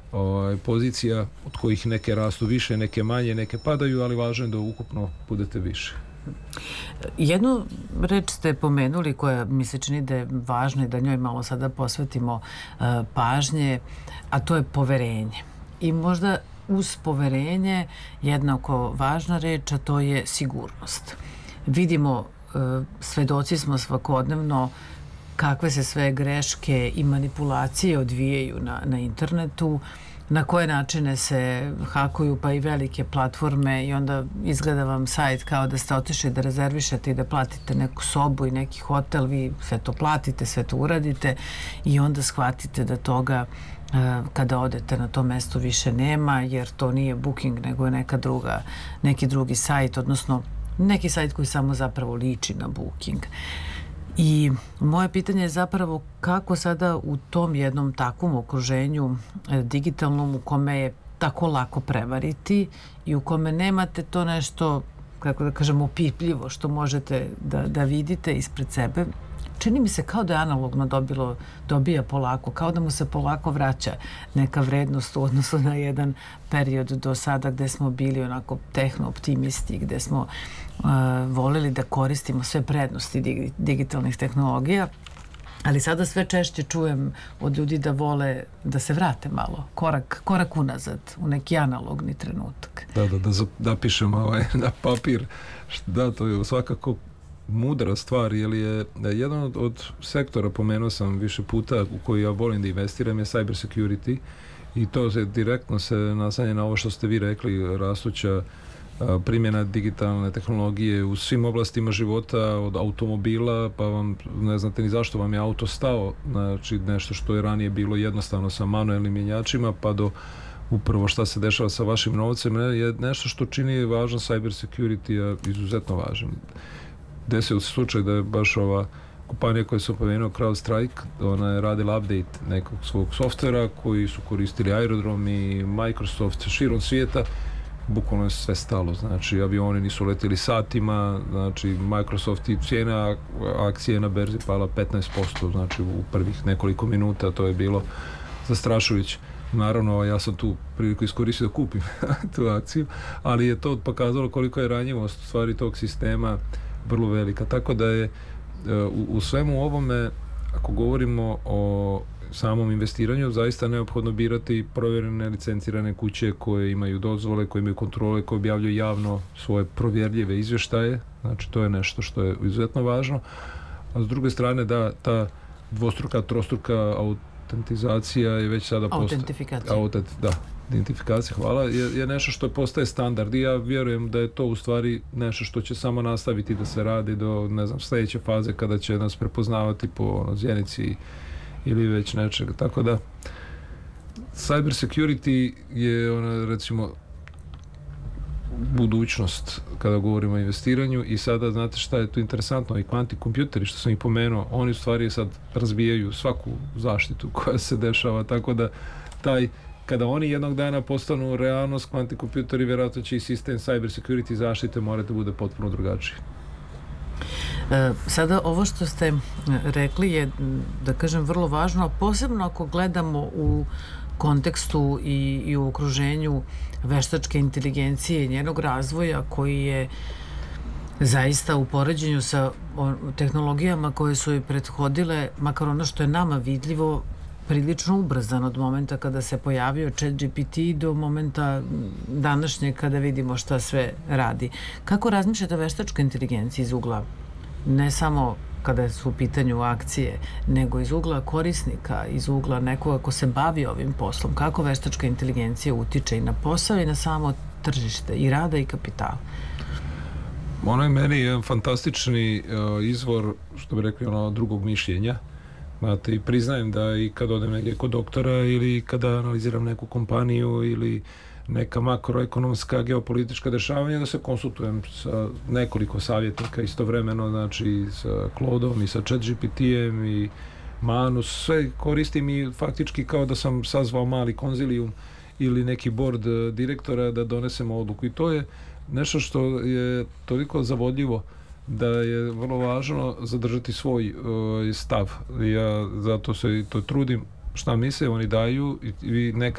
pozicija, od kojih neke rastu više, neke manje, neke padaju, ali važno je da ukupno budete više. Jednu reč ste pomenuli koja mi se čini da je važno i da njoj malo sada posvetimo pažnje, a to je poverenje. I možda uz poverenje jednako važna reč, a to je sigurnost. Vidimo, svedoci smo svakodnevno kakve se sve greške i manipulacije odvijaju na internetu, na koje načine se hakuju pa i velike platforme i onda izgleda vam sajt kao da ste otišli da rezervišete i da platite neku sobu i neki hotel, vi sve to platite, sve to uradite i onda shvatite da toga kada odete na to mesto više nema, jer to nije Booking nego je neki drugi sajt, odnosno neki sajt koji samo zapravo liči na Booking. I moje pitanje je zapravo kako sada u tom jednom takvom okruženju digitalnom u kome je tako lako prevariti i u kome nemate to nešto, kako da kažem, opipljivo što možete da vidite ispred sebe, čini mi se kao da je analogno dobija polako, kao da mu se polako vraća neka vrednost u odnosu na jedan period do sada gde smo bili onako tehno-optimisti, gde smo voleli da koristimo sve prednosti digitalnih tehnologija, ali sada sve češće čujem od ljudi da vole da se vrate malo, korak unazad, u neki analogni trenutak. Da pišem na papir, da, to je svakako mudra stvar, jer je jedan od sektora, pomenuo sam više puta, u koji ja volim da investiram, je cyber security i to se direktno naslanja na ovo što ste vi rekli, rastuća primjena digitalne tehnologije u svim oblastima života, od automobila, pa vam ne znate ni zašto vam je auto stao, znači nešto što je ranije bilo jednostavno sa manuelnim mjenjačima, pa do upravo šta se dešava sa vašim novcem, je nešto što čini važan cyber security, izuzetno važan. Desio se slučaj da je baš ova kompanija koju sam pomenuo, CrowdStrike, ona je radila update nekog svog softvera koji su koristili Aerodrom i Microsoft širom svijeta, bukvalno je sve stalo, znači avioni nisu letjeli satima, znači Microsoft i cijena akcije na berzi pala 15%, znači u prvih nekoliko minuta, to je bilo zastrašujuće. Naravno, ja sam tu priliku iskoristio da kupim tu akciju, ali je to pokazalo koliko je ranjivost u stvari tog sistema vrlo velika, tako da je u svemu ovome, ako govorimo o samom investiranju, zaista neophodno birati provjerene, licencirane kuće koje imaju dozvole, koje imaju kontrole, koje objavljuju javno svoje provjerljive izvještaje, znači to je nešto što je izuzetno važno, a s druge strane da ta dvostruka, trostruka autentizacija je već sada identifikacija, hvala, je nešto što postaje standard i ja vjerujem da je to u stvari nešto što će samo nastaviti da se radi do, ne znam, sljedeće faze kada će nas prepoznavati po zjenici ili već nečega, tako da cyber security je recimo budućnost kada govorimo o investiranju i sada znate šta je tu interesantno, i kvanti kompjuteri što sam ih pomenuo, oni u stvari sad razbijaju svaku zaštitu koja se dešava, tako da kada oni jednog dana postanu realnost, kvanti kompjuteri, vjerojatno će i sistem cyber security zaštite morati bude potpuno drugačiji. Sada ovo što ste rekli je, da kažem, vrlo važno, a posebno ako gledamo u kontekstu i u okruženju veštačke inteligencije i njenog razvoja koji je zaista u poređenju sa tehnologijama koje su joj prethodile, makar ono što je nama vidljivo, prilično ubrzan od momenta kada se pojavio ChatGPT do momenta današnje kada vidimo šta sve radi. Kako razmišljate o veštačkoj inteligenciji iz ugla ne samo kada su u pitanju akcije, nego iz ugla korisnika, iz ugla nekoga ko se bavi ovim poslom? Kako veštačka inteligencija utiče i na posao i na samo tržište i rada i kapitala? Ono je meni jedan fantastični izvor, što bi rekli, drugog mišljenja. Znate, i priznajem da i kad odem negdje kod doktora ili kada analiziram neku kompaniju ili neka makroekonomska geopolitička dešavanja, da se konsultujem sa nekoliko savjetnika istovremeno, znači sa Claudeom i sa ChatGPT-em i Manus, sve koristim i faktički kao da sam sazvao mali konzilijum ili neki board direktora da donesemo odluku, i to je nešto što je toliko zavodljivo da je vrlo važno zadržati svoj stav. Ja zato se to trudim, šta misle oni daju, i vi nekad